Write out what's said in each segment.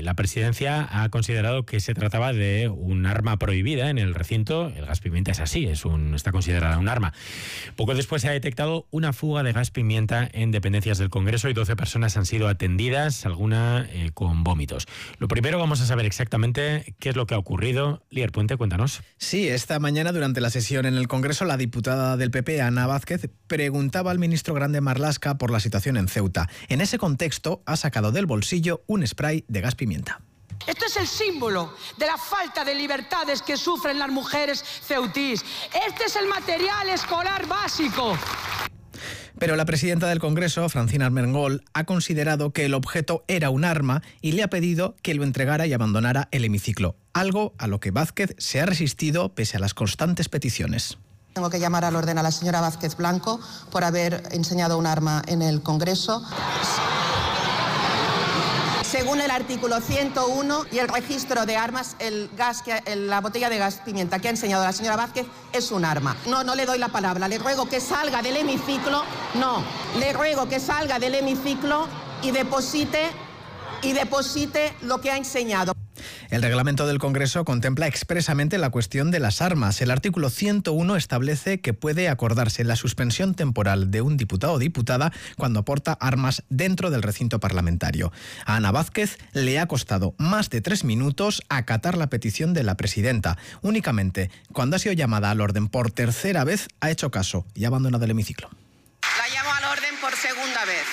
la presidencia ha considerado que se trataba de un arma prohibida en el recinto. El gas pimienta es así, está considerada un arma. Poco después se ha detectado una fuga de gas pimienta en dependencias del Congreso y 12 personas han sido atendidas, alguna con vómitos. Lo primero, vamos a saber exactamente qué es lo que ha ocurrido. Lier Puente, cuéntanos. Sí, esta mañana durante la sesión en el Congreso, la diputada del PP, Ana Vázquez, preguntaba al ministro Grande Marlaska por la situación en Ceuta. En ese contexto, ha sacado del bolsillo un spray de gas pimienta. Esto es el símbolo de la falta de libertades que sufren las mujeres ceutís. Este es el material escolar básico. Pero la presidenta del Congreso, Francina Armengol, ha considerado que el objeto era un arma y le ha pedido que lo entregara y abandonara el hemiciclo, algo a lo que Vázquez se ha resistido pese a las constantes peticiones. Tengo que llamar al orden a la señora Vázquez Blanco por haber enseñado un arma en el Congreso. Según el artículo 101 y el registro de armas, la botella de gas pimienta que ha enseñado la señora Vázquez es un arma. No le doy la palabra. Le ruego que salga del hemiciclo. No, le ruego que salga del hemiciclo y deposite lo que ha enseñado. El reglamento del Congreso contempla expresamente la cuestión de las armas. El artículo 101 establece que puede acordarse la suspensión temporal de un diputado o diputada cuando aporta armas dentro del recinto parlamentario. A Ana Vázquez le ha costado más de 3 minutos acatar la petición de la presidenta. Únicamente cuando ha sido llamada al orden por tercera vez ha hecho caso y ha abandonado el hemiciclo. La llamo al orden por segunda vez.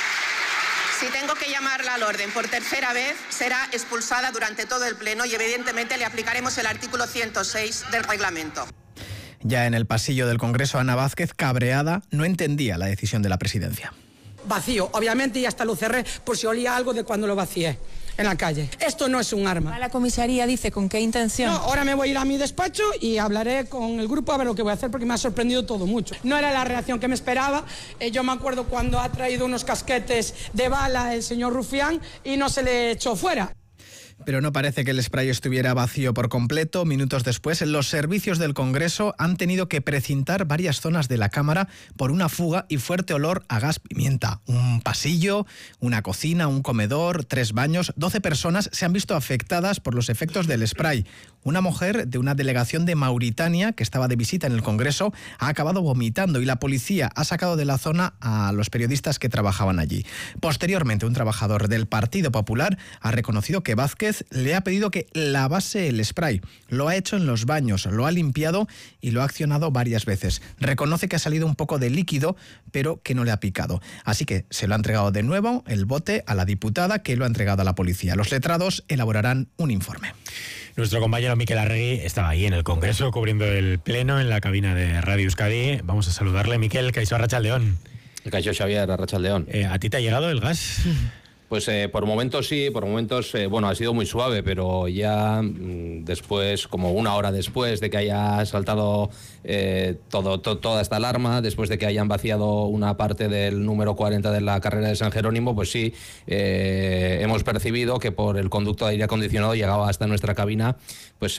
Si tengo que llamarla al orden por tercera vez, será expulsada durante todo el pleno y evidentemente le aplicaremos el artículo 106 del reglamento. Ya en el pasillo del Congreso, Ana Vázquez, cabreada, no entendía la decisión de la presidencia. Vacío, obviamente, y hasta lo cerré por si olía algo de cuando lo vacié en la calle. Esto no es un arma. A la comisaría dice con qué intención. No, ahora me voy a ir a mi despacho y hablaré con el grupo a ver lo que voy a hacer porque me ha sorprendido todo mucho. No era la reacción que me esperaba. Yo me acuerdo cuando ha traído unos casquetes de bala el señor Rufián y no se le echó fuera. Pero no parece que el spray estuviera vacío por completo. Minutos después, los servicios del Congreso han tenido que precintar varias zonas de la Cámara por una fuga y fuerte olor a gas pimienta. Un pasillo, una cocina, un comedor, 3 baños. 12 personas se han visto afectadas por los efectos del spray. Una mujer de una delegación de Mauritania que estaba de visita en el Congreso ha acabado vomitando y la policía ha sacado de la zona a los periodistas que trabajaban allí. Posteriormente, un trabajador del Partido Popular ha reconocido que Vázquez le ha pedido que lavase el spray. Lo ha hecho en los baños, lo ha limpiado y lo ha accionado varias veces. Reconoce que ha salido un poco de líquido, pero que no le ha picado. Así que se lo ha entregado de nuevo el bote a la diputada, que lo ha entregado a la policía. Los letrados elaborarán un informe. Nuestro compañero Miquel Arregui estaba ahí en el Congreso cubriendo el pleno en la cabina de Radio Euskadi. Vamos a saludarle. Miquel, Kaixo Arratsaldeon. Kaixo Xavier, Arratsaldeon. ¿A ti te ha llegado el gas? Pues por momentos sí, por momentos, bueno, ha sido muy suave, pero ya después, como una hora después de que haya saltado toda esta alarma, después de que hayan vaciado una parte del número 40 de la carrera de San Jerónimo, pues sí, hemos percibido que por el conducto de aire acondicionado llegaba hasta nuestra cabina pues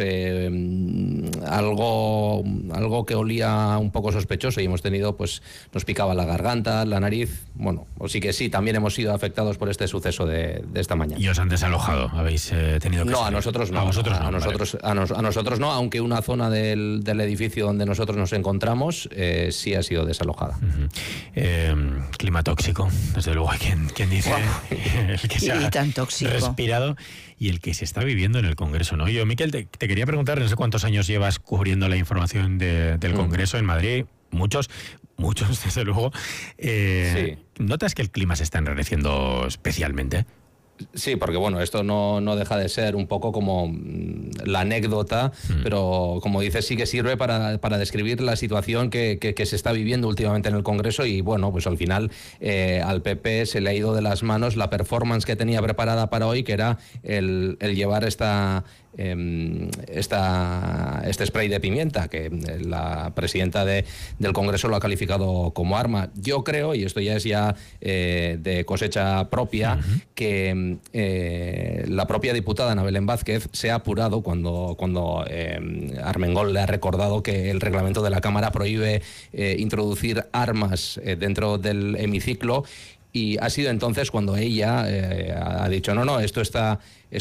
algo que olía un poco sospechoso y hemos tenido, pues nos picaba la garganta, la nariz, bueno, o sí que sí, también hemos sido afectados por este suceso de esta mañana. ¿Y os han desalojado? ¿Habéis tenido que No, salir? a nosotros no. A vosotros no. A nosotros no, aunque una zona del edificio donde nosotros nos encontramos sí ha sido desalojada. Clima tóxico, desde luego hay quien dice el que se ha tan tóxico. Respirado y el que se está viviendo en el Congreso, ¿no? Yo, Miquel, te quería preguntar, no sé cuántos años llevas cubriendo la información del Congreso en Madrid. Muchos, desde luego. Sí. ¿Notas que el clima se está enrareciendo especialmente? Sí, porque bueno, esto no deja de ser un poco como la anécdota, pero como dices, sí que sirve para describir la situación que se está viviendo últimamente en el Congreso y bueno, pues al final al PP se le ha ido de las manos la performance que tenía preparada para hoy, que era el llevar este spray de pimienta, que la presidenta del Congreso lo ha calificado como arma. Yo creo, y esto ya es de cosecha propia, que la propia diputada Ana Belén Vázquez se ha apurado cuando Armengol le ha recordado que el reglamento de la Cámara prohíbe introducir armas dentro del hemiciclo, y ha sido entonces cuando ella ha dicho no, esto está